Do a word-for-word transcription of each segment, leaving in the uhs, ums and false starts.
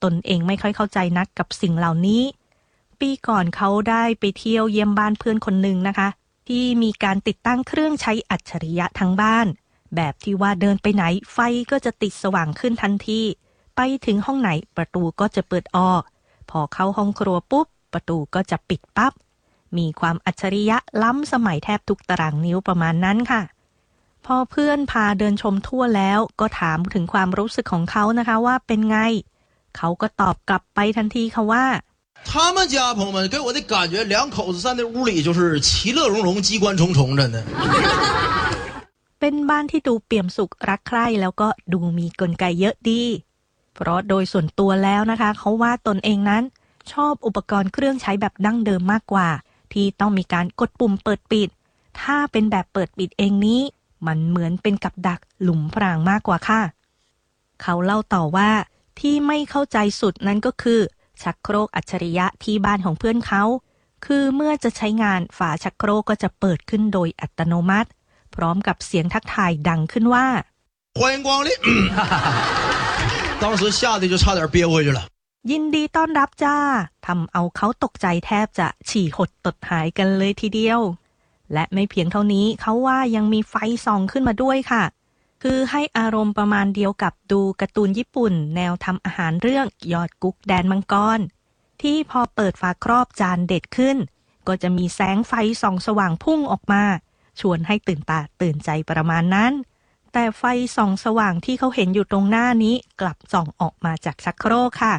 ตนเองไม่ค่อยเข้าใจนักกับสิ่งเหล่านี้ปีก่อนเขาได้ไปเที่ยวเยี่ยมบ้านเพื่อนคนหนึ่งนะคะที่มีการติดตั้งเครื่องใช้อัจฉริยะทั้งบ้านแบบที่ว่าเดินไปไหนไฟก็จะติดสว่างขึ้นทันทีไปถึงห้องไหนประตูก็จะเปิดออกพอเข้าห้องครัวปุ๊บประตูก็จะปิดปั๊บมีความอัจฉริยะล้ำสมัยแทบทุกตารางนิ้วประมาณนั้นค่ะพอเพื่อนพาเดินชมทั่วแล้วก็ถามถึงความรู้สึกของเขานะคะว่าเป็นไงเขาก็ตอบกลับไปทันทีค่ะว่า他们家朋友们给我的感觉两口子在那屋里就是其乐融融机关重重真的เป็นบ้านที่ดูเปี่ยมสุขรักใคร่แล้วก็ดูมีกลไกเยอะดีเพราะโดยส่วนตัวแล้วนะคะเขาว่าตนเองนั้นชอบอุปกรณ์เครื่องใช้แบบดั้งเดิมมากกว่าที่ต้องมีการกดปุ่มเปิดปิดถ้าเป็นแบบเปิดปิดเองนี้มันเหมือนเป็นกับดักหลุมพรางมากกว่าค่ะเขาเล่าต่อว่าที่ไม่เข้าใจสุดนั้นก็คือชักโครกอัจฉริยะที่บ้านของเพื่อนเขาคือเมื่อจะใช้งานฝาชักโครกก็จะเปิดขึ้นโดยอัตโนมัติพร้อมกับเสียงทักทายดังขึ้นว่า欢迎光临当时吓得就差点憋回去了ยินดีต้อนรับจ้าทำเอาเขาตกใจแทบจะฉี่หดตดหายกันเลยทีเดียวและไม่เพียงเท่านี้เขาว่ายังมีไฟส่องขึ้นมาด้วยค่ะคือให้อารมณ์ประมาณเดียวกับดูการ์ตูนญี่ปุ่นแนวทำอาหารเรื่องยอดกุ๊กแดนมังกรที่พอเปิดฝาครอบจานเด็ดขึ้นก็จะมีแสงไฟส่องสว่างพุ่งออกมาชวนให้ตื่นตาตื่นใจประมาณนั้นแต่ไฟส่องสว่างที่เขาเห็นอยู่ตรงหน้านี้กลับส่องออกมาจากชักโครกค่ะ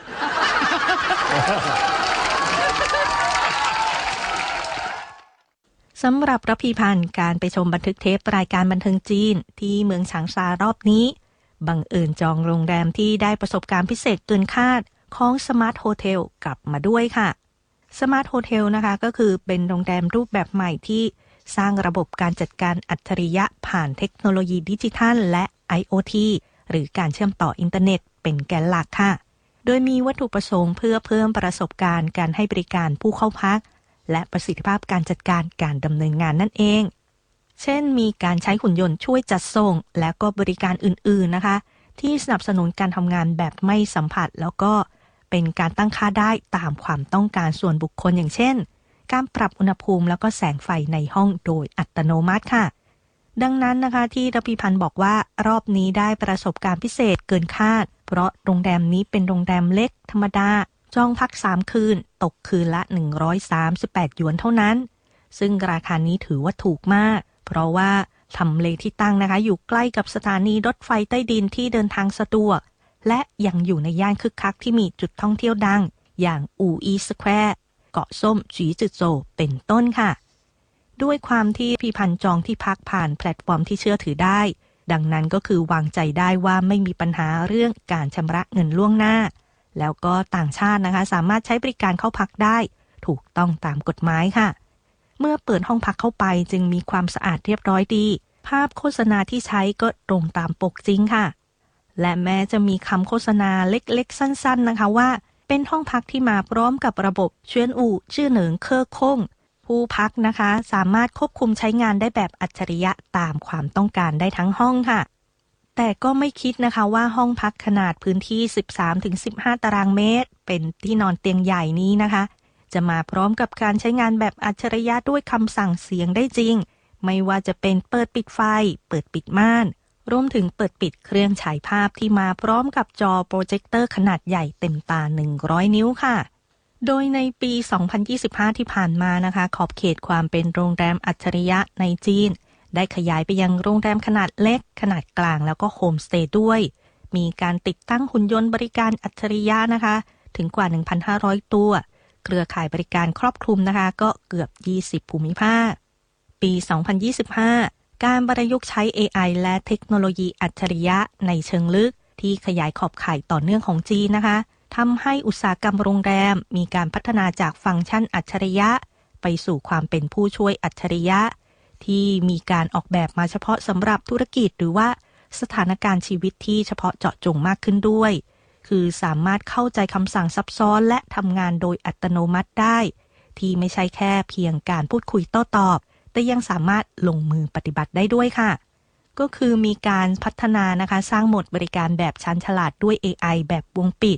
สำหรับระพีพันธ์การไปชมบันทึกเทปรายการบันเทิงจีนที่เมืองฉางซารอบนี้บังเอิญจองโรงแรมที่ได้ประสบการณ์พิเศษเกินคาดของสมาร์ทโฮเทลกลับมาด้วยค่ะสมาร์ทโฮเทลนะคะก็คือเป็นโรงแรมรูปแบบใหม่ที่สร้างระบบการจัดการอัจฉริยะผ่านเทคโนโลยีดิจิทัลและ ไอ โอ ที หรือการเชื่อมต่ออินเทอร์เน็ตเป็นแกนหลักค่ะโดยมีวัตถุประสงค์เพื่อเพิ่มประสบการณ์การให้บริการผู้เข้าพักและประสิทธิภาพการจัดการการดำเนินงานนั่นเองเช่นมีการใช้หุ่นยนต์ช่วยจัดส่งและก็บริการอื่นๆนะคะที่สนับสนุนการทำงานแบบไม่สัมผัสแล้วก็เป็นการตั้งค่าได้ตามความต้องการส่วนบุคคลอย่างเช่นการปรับอุณหภูมิแล้วก็แสงไฟในห้องโดยอัตโนมัติค่ะดังนั้นนะคะที่ระพีพันธ์บอกว่ารอบนี้ได้ประสบการณ์พิเศษเกินคาดเพราะโรงแรมนี้เป็นโรงแรมเล็กธรรมดาจองพักสามคืนตกคืนละหนึ่งร้อยสามสิบแปดหยวนเท่านั้นซึ่งราคานี้ถือว่าถูกมากเพราะว่าทำเลที่ตั้งนะคะอยู่ใกล้กับสถานีรถไฟใต้ดินที่เดินทางสะดวกและยังอยู่ในย่านคึกคักที่มีจุดท่องเที่ยวดังอย่างอูอีสแควร์เกาะส้มจีจือโจเป็นต้นค่ะด้วยความที่พี่พันจองที่พักผ่านแพลตฟอร์มที่เชื่อถือได้ดังนั้นก็คือวางใจได้ว่าไม่มีปัญหาเรื่องการชำระเงินล่วงหน้าแล้วก็ต่างชาตินะคะสามารถใช้บริการเข้าพักได้ถูกต้องตามกฎหมายค่ะเมื่อเปิดห้องพักเข้าไปจึงมีความสะอาดเรียบร้อยดีภาพโฆษณาที่ใช้ก็ตรงตามปกจริงค่ะและแม้จะมีคำโฆษณาเล็กๆสั้นๆนะคะว่าเป็นห้องพักที่มาพร้อมกับระบบเชวียนอู่ชื่อเหนิงเคอคงผู้พักนะคะสามารถควบคุมใช้งานได้แบบอัจฉริยะตามความต้องการได้ทั้งห้องค่ะแต่ก็ไม่คิดนะคะว่าห้องพักขนาดพื้นที่ สิบสามถึงสิบห้า ตารางเมตรเป็นที่นอนเตียงใหญ่นี้นะคะจะมาพร้อมกับการใช้งานแบบอัจฉริยะด้วยคำสั่งเสียงได้จริงไม่ว่าจะเป็นเปิดปิดไฟเปิดปิดม่านรวมถึงเปิดปิดเครื่องฉายภาพที่มาพร้อมกับจอโปรเจคเตอร์ขนาดใหญ่เต็มตาหนึ่งร้อยนิ้วค่ะโดยในปีสองพันยี่สิบห้าที่ผ่านมานะคะขอบเขตความเป็นโรงแรมอัจฉริยะในจีนได้ขยายไปยังโรงแรมขนาดเล็กขนาดกลางแล้วก็โฮมสเตย์ด้วยมีการติดตั้งหุ่นยนต์บริการอัจฉริยะนะคะถึงกว่า หนึ่งพันห้าร้อย ตัวเครือข่ายบริการครอบคลุมนะคะก็เกือบยี่สิบภูมิภาคปีสองพันยี่สิบห้าการประยุกต์ใช้ เอ ไอ และเทคโนโลยีอัจฉริยะในเชิงลึกที่ขยายขอบข่ายต่อเนื่องของจีนนะคะทำให้อุตสาหกรรมโรงแรมมีการพัฒนาจากฟังก์ชันอัจฉริยะไปสู่ความเป็นผู้ช่วยอัจฉริยะที่มีการออกแบบมาเฉพาะสำหรับธุรกิจหรือว่าสถานการณ์ชีวิตที่เฉพาะเจาะจงมากขึ้นด้วยคือสามารถเข้าใจคำสั่งซับซ้อนและทำงานโดยอัตโนมัติได้ที่ไม่ใช่แค่เพียงการพูดคุยโต้ตอบแต่ยังสามารถลงมือปฏิบัติได้ด้วยค่ะก็คือมีการพัฒนานะคะสร้างโหมดบริการแบบชั้นฉลาดด้วย เอ ไอ แบบวงปิด